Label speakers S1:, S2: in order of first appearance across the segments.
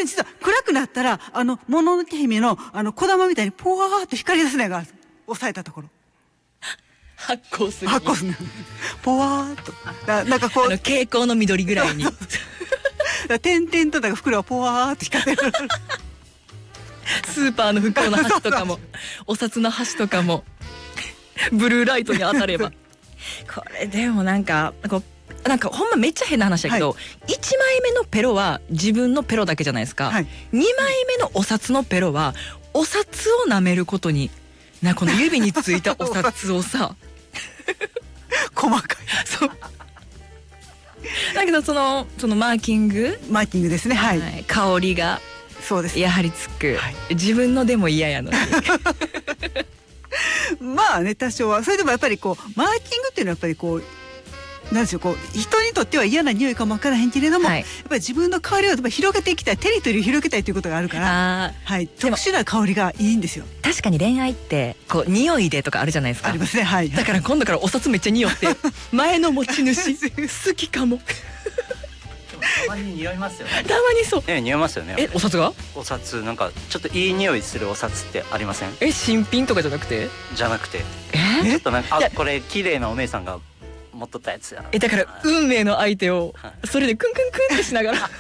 S1: ね、実は暗くなったら、もののけ姫の、小玉みたいにポワーっと光り出すねが、押さえたところ。
S2: 発光する。
S1: 発光するね。ポワーっと。なんかこう。
S2: 蛍光の緑ぐらいに。
S1: 点々とだから袋はポワーっと光ってる。
S2: スーパーの袋の端とかも、お札の端とかも、ブルーライトに当たれば。これでもなんかほんまめっちゃ変な話だけど、はい、1枚目のペロは自分のペロだけじゃないですか、はい、2枚目のお札のペロはお札を舐めることにこの指についたお札をさ
S1: 細かい
S2: そうだけどそのマーキング
S1: ですね、はい、はい、
S2: 香りが
S1: そうです
S2: やはりつく、はい、自分のでも嫌やのに
S1: まあね、多少はそれでもやっぱりこうマーキングっていうのはやっぱりこうなんでしょう、こう人にとっては嫌な匂いかもわからへんけれども、はい、やっぱり自分の香りを広げていきたい、テリトリーを広げたいということがあるから、はい、特殊な香りがいいんですよ。
S2: 確かに恋愛ってこう匂いでとかあるじゃないですか。
S1: ありますね、はい。
S2: だから今度からお札めっちゃ匂って前の持ち主好きかも。
S3: たまに匂いますよね。
S2: たまにそう。
S3: 匂いますよね。
S2: お札が？
S3: お札なんかちょっといい匂いするお札ってありません？
S2: 新品とかじゃなくて？
S3: じゃなくて。ちょっとなんかこれ綺麗なお姉さんが持っとったやつやな。
S2: だから運命の相手をそれでクンクンクンってしながら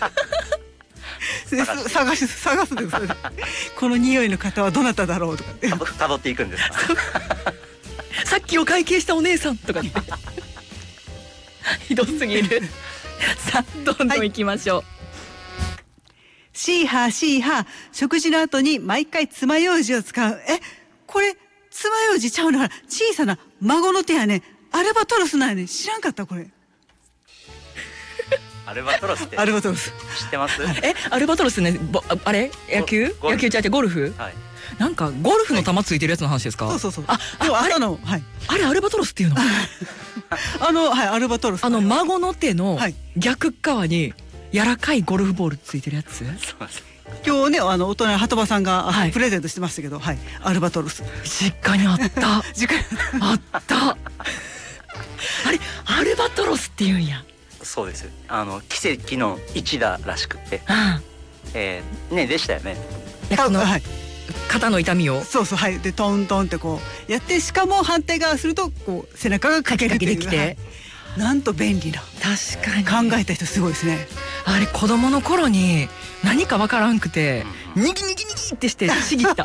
S1: 探すんです。この匂いの方はどなただろうとか
S3: 辿っていくんですか？
S2: さっきお会計したお姉さんとかってひどすぎる。さあどんどん行きましょう。
S1: シーハー食事の後に毎回爪楊枝を使う。これ爪楊枝ちゃうのかな、小さな孫の手やね、アルバトロスなんやね、知らんかったこれ。
S3: アルバトロスって
S1: アルバトロス
S3: 知ってます？
S2: アルバトロスね、あれ野球じゃゴルフ、
S3: はい、
S2: なんかゴルフの球ついてるやつの話ですか？
S1: そう。
S2: あれの、はい、あれアルバトロスっていうの？
S1: はい、アルバトロス。
S2: 孫の手の逆側に柔らかいゴルフボールついてるやつ。
S1: 今日ね、大人の鳩場さんがプレゼントしてましたけど、はい、アルバトロス。
S2: 実家にあった。実家にあった。あれアルバトロスって言うんや。
S3: そうです。奇跡の一打らしくて。ねでしたよね。
S1: はい。
S2: 肩の痛みを
S1: そうはい、でトントンってこうやって、しかも反対側するとこう背中がかけるっていう、
S2: できて、はい、
S1: なんと便利な。
S2: 確かに
S1: 考えた人すごいですね。
S2: あれ子供の頃に何かわからんくて、ニギニギニギってしてちぎった。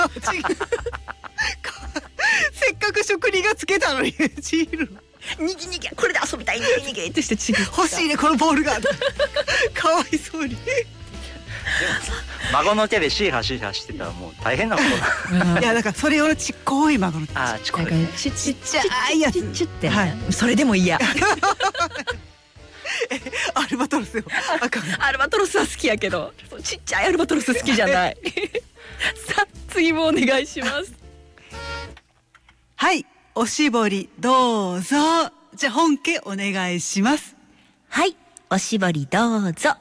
S1: せっかく職人がつけたのにちぎる。
S2: ニギニギ、これで遊びたい、ニギニギってしてちぎった。
S1: 欲しいねこのボールが。かわいそうに。
S3: 孫の手でシーハーしてたらもう大変なことだ。
S1: いやだからそれをちっこい孫の手。
S3: ちっこい。
S1: ちっちゃいやつ。
S2: ちってそれでも嫌。
S1: アルバトロスよ。
S2: アルバトロスは好きやけど、ちっちゃいアルバトロス好きじゃない。さあ次もお願いします。
S1: はい、おしぼりどうぞ。じゃあ本家お願いします。
S2: はい、おしぼりどうぞ。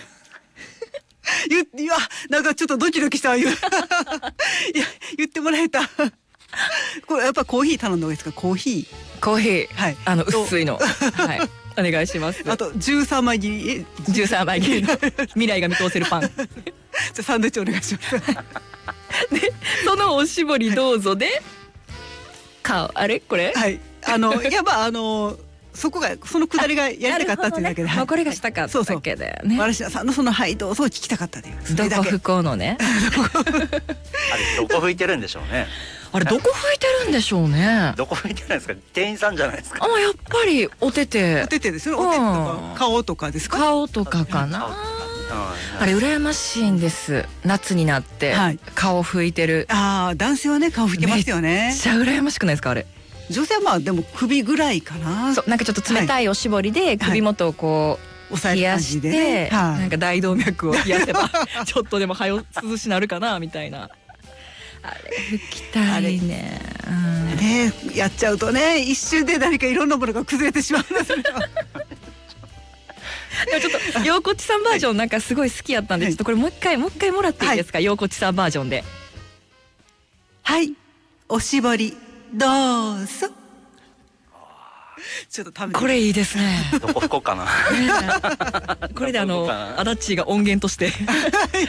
S1: いやなんかちょっとドキドキしたわ。いや言ってもらえた。これやっぱコーヒー頼んだ方がいいですか？コーヒ
S2: ー、はい、薄いの。はい、お願いします。
S1: あと13枚切り。
S2: 13枚切りの未来が見通せるパン。じゃ
S1: あサンドイッチお願いします。
S2: でそのおしぼりどうぞであれこれ、
S1: はい、いやまあそこがそのくだりがやりたかったっていうだけで、
S2: これがしたかっただけだよね。
S1: わらしなさんのそのはいどうぞ聞きたかったという。
S2: どこ吹こうのね。
S3: あれどこ吹いてるんでしょうね。
S2: あれどこ吹いてるんでしょうね。
S3: どこ吹いてるんですか？店員さんじゃないですか。
S2: やっぱりお手手。
S1: お手手ですよ。お手手とか顔とかですか？
S2: 顔とかかな。あれ羨ましいんです。夏になって顔拭いてる。
S1: 男性はね顔拭いてますよね。
S2: めっちゃ羨ましくないですかあれ。
S1: 女性はまあでも首ぐらいかな。
S2: そう、なんかちょっと冷たいおしぼりで首元をこう冷やして、なんか大動脈を冷やせばちょっとでも涼しなるかなみたいな。あれ拭きたいね。
S1: ねやっちゃうとね、一瞬で何かいろんなものが崩れてしまうんですよ。
S2: でもちょっと陽子ちさんバージョンなんかすごい好きやったんで、ちょっとこれもう一回もらっていいですか？陽子ちさんバージョンで。
S1: はい、おしぼりどうぞ。ちょっと食べて。
S2: これいいですね。
S3: どこ吹こうかな。
S2: これで足立が音源として